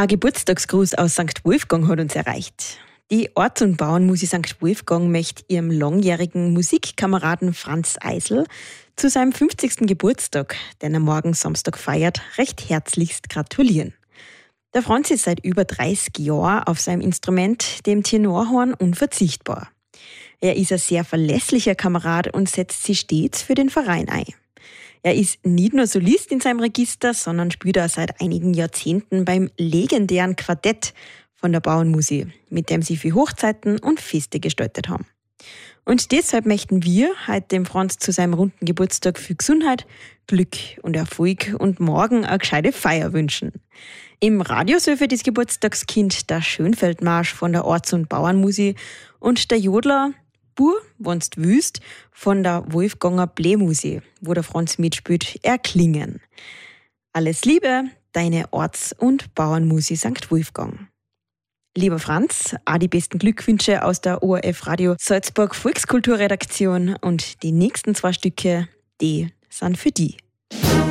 Ein Geburtstagsgruß aus St. Wolfgang hat uns erreicht. Die Orts- und Bauernmusi St. Wolfgang möchte ihrem langjährigen Musikkameraden Franz Eisel zu seinem 50. Geburtstag, den er morgen Samstag feiert, recht herzlichst gratulieren. Der Franz ist seit über 30 Jahren auf seinem Instrument, dem Tenorhorn, unverzichtbar. Er ist ein sehr verlässlicher Kamerad und setzt sich stets für den Verein ein. Er ist nicht nur Solist in seinem Register, sondern spielt auch seit einigen Jahrzehnten beim legendären Quartett von der Bauernmusi, mit dem sie für Hochzeiten und Feste gestaltet haben. Und deshalb möchten wir heute dem Franz zu seinem runden Geburtstag viel Gesundheit, Glück und Erfolg und morgen eine gescheite Feier wünschen. Im Radio soll für das Geburtstagskind der Schönfeldmarsch von der Orts- und Bauernmusi und der Jodler Bur, wenn's wüsst, von der Wolfganger Blähmusi, wo der Franz mitspielt, erklingen. Alles Liebe, deine Orts- und Bauernmusi St. Wolfgang. Lieber Franz, auch die besten Glückwünsche aus der ORF Radio Salzburg Volkskulturredaktion und die nächsten 2 Stücke, die sind für die.